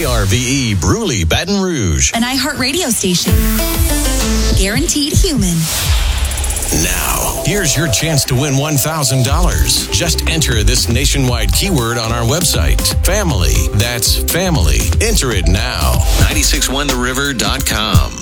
KRVE Bruley, Baton Rouge. An iHeartRadio station. Guaranteed human. Now, here's your chance to win $1,000. Just enter this nationwide keyword on our website. Family. That's family. Enter it now. 961theriver.com.